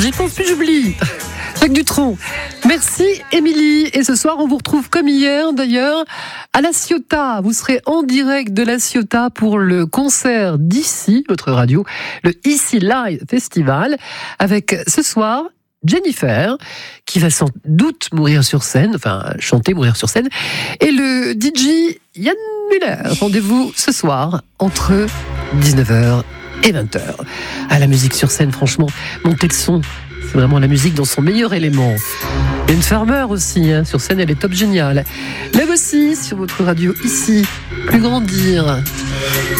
J'y pense plus, j'oublie. Jacques Dutronc. Merci Émilie. Et ce soir, on vous retrouve comme hier d'ailleurs à La Ciotat. Vous serez en direct de La Ciotat pour le concert d'Ici, votre radio, le Ici Live Festival, avec ce soir Jennifer, qui va sans doute mourir sur scène, enfin chanter, mourir sur scène, et le DJ Yann Muller. Rendez-vous ce soir entre 19h et 20h. Ah, la musique sur scène, franchement, montez le son. C'est vraiment la musique dans son meilleur élément. Il y a une Farmer aussi, sur scène, elle est top géniale. Lève aussi sur votre radio ici, plus grandir.